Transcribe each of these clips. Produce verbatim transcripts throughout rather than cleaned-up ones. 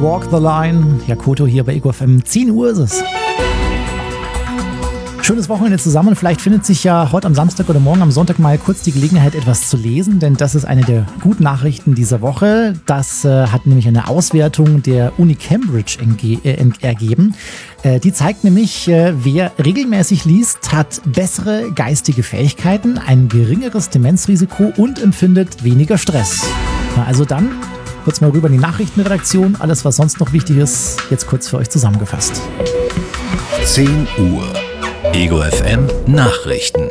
Walk the Line. Jakoto hier bei Ego F M. zehn Uhr ist es. Schönes Wochenende zusammen. Vielleicht findet sich ja heute am Samstag oder morgen am Sonntag mal kurz die Gelegenheit, etwas zu lesen, denn das ist eine der guten Nachrichten dieser Woche. Das äh, hat nämlich eine Auswertung der Uni Cambridge enge- äh, ergeben. Äh, die zeigt nämlich, äh, wer regelmäßig liest, hat bessere geistige Fähigkeiten, ein geringeres Demenzrisiko und empfindet weniger Stress. Na, also dann kurz mal rüber in die Nachrichtenredaktion. Alles, was sonst noch wichtig ist, jetzt kurz für euch zusammengefasst. zehn Uhr. Ego F M Nachrichten.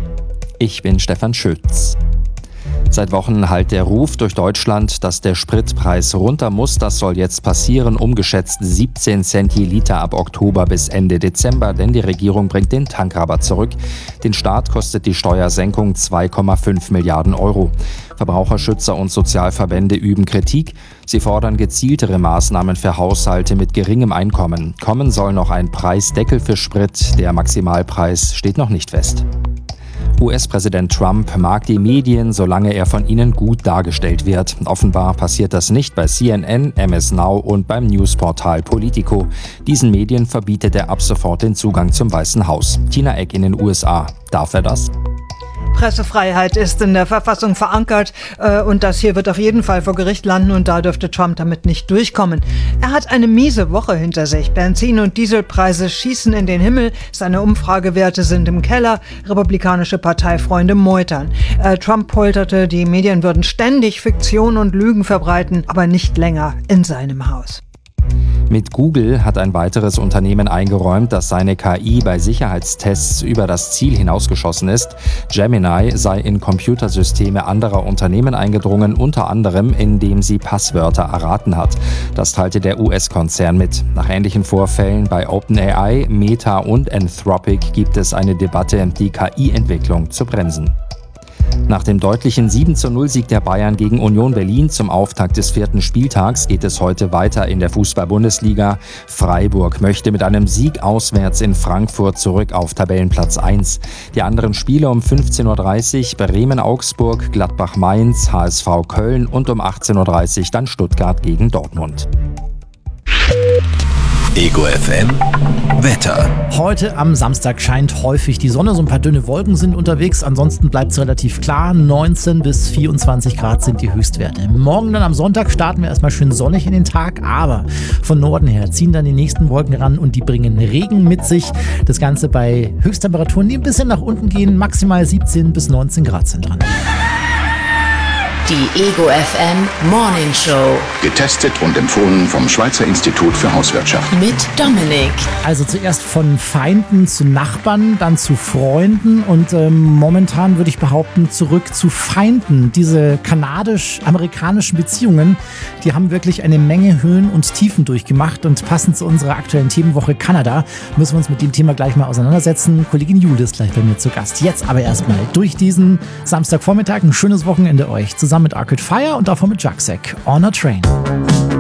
Ich bin Stefan Schütz. Seit Wochen hallt der Ruf durch Deutschland, dass der Spritpreis runter muss. Das soll jetzt passieren, umgeschätzt siebzehn Cent je Liter ab Oktober bis Ende Dezember, denn die Regierung bringt den Tankrabatt zurück. Den Staat kostet die Steuersenkung zwei Komma fünf Milliarden Euro. Verbraucherschützer und Sozialverbände üben Kritik. Sie fordern gezieltere Maßnahmen für Haushalte mit geringem Einkommen. Kommen soll noch ein Preisdeckel für Sprit. Der Maximalpreis steht noch nicht fest. U S-Präsident Trump mag die Medien, solange er von ihnen gut dargestellt wird. Offenbar passiert das nicht bei C N N, M S Now und beim Newsportal Politico. Diesen Medien verbietet er ab sofort den Zugang zum Weißen Haus. Tina Eck in den U S A. Darf er das? Pressefreiheit ist in der Verfassung verankert äh, und das hier wird auf jeden Fall vor Gericht landen und da dürfte Trump damit nicht durchkommen. Er hat eine miese Woche hinter sich. Benzin- und Dieselpreise schießen in den Himmel, seine Umfragewerte sind im Keller, republikanische Parteifreunde meutern. Äh, Trump polterte, die Medien würden ständig Fiktion und Lügen verbreiten, aber nicht länger in seinem Haus. Mit Google hat ein weiteres Unternehmen eingeräumt, dass seine K I bei Sicherheitstests über das Ziel hinausgeschossen ist. Gemini sei in Computersysteme anderer Unternehmen eingedrungen, unter anderem indem sie Passwörter erraten hat. Das teilte der U S-Konzern mit. Nach ähnlichen Vorfällen bei OpenAI, Meta und Anthropic gibt es eine Debatte, die K I-Entwicklung zu bremsen. Nach dem deutlichen sieben zu null Sieg der Bayern gegen Union Berlin zum Auftakt des vierten Spieltags geht es heute weiter in der Fußball-Bundesliga. Freiburg möchte mit einem Sieg auswärts in Frankfurt zurück auf Tabellenplatz eins. Die anderen Spiele um fünfzehn Uhr dreißig Bremen-Augsburg, Gladbach-Mainz, H S V Köln und um achtzehn Uhr dreißig dann Stuttgart gegen Dortmund. Ego F M Wetter. Heute am Samstag scheint häufig die Sonne, so ein paar dünne Wolken sind unterwegs, ansonsten bleibt es relativ klar, neunzehn bis vierundzwanzig Grad sind die Höchstwerte. Morgen dann am Sonntag starten wir erstmal schön sonnig in den Tag, aber von Norden her ziehen dann die nächsten Wolken ran und die bringen Regen mit sich. Das Ganze bei Höchsttemperaturen, die ein bisschen nach unten gehen, maximal siebzehn bis neunzehn Grad sind dran. Die Ego F M Morning Show. Getestet und empfohlen vom Schweizer Institut für Hauswirtschaft. Mit Dominik. Also zuerst von Feinden zu Nachbarn, dann zu Freunden und ähm, momentan würde ich behaupten zurück zu Feinden. Diese kanadisch-amerikanischen Beziehungen, die haben wirklich eine Menge Höhen und Tiefen durchgemacht und passend zu unserer aktuellen Themenwoche Kanada müssen wir uns mit dem Thema gleich mal auseinandersetzen. Kollegin Jule ist gleich bei mir zu Gast. Jetzt aber erstmal durch diesen Samstagvormittag ein schönes Wochenende euch zusammen mit Arcade Fire und davon mit Jacksek on a Train.